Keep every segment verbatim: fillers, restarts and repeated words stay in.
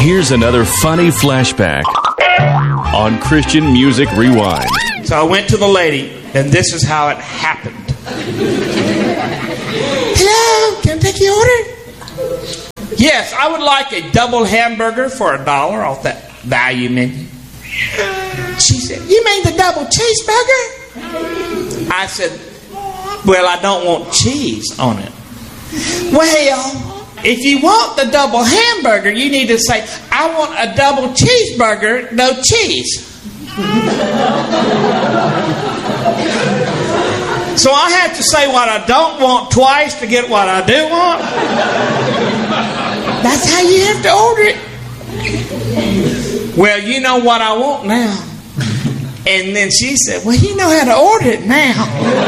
Here's another funny flashback on Christian Music Rewind. So I went to the lady, and this is how it happened. Hello, can I take your order? Yes, I would like a double hamburger for a dollar off that value menu. She said, you mean the double cheeseburger? I said, well, I don't want cheese on it. Well, if you want the double hamburger, you need to say, I want a double cheeseburger, no cheese. So I have to say what I don't want twice to get what I do want. That's how you have to order it. Well, you know what I want now. And then she said, well, you know how to order it now.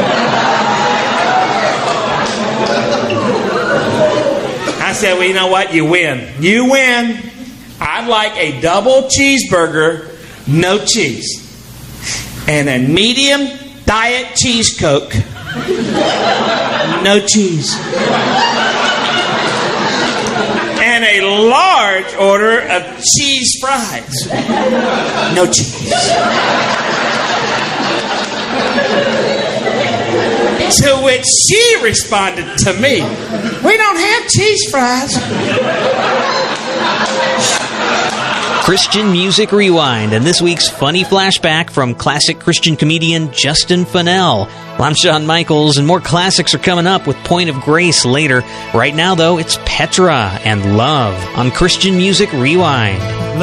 I said, well, you know what? You win. You win. I'd like a double cheeseburger, no cheese. And a medium diet cheese Coke, no cheese. And a large order of cheese fries, no cheese. To which she responded to me, we don't have cheese fries. Christian Music Rewind, and this week's funny flashback from classic Christian comedian Justin Fennell. I'm Shawn Michaels, and more classics are coming up with Point of Grace later. Right now, though, it's Petra and Love on Christian Music Rewind.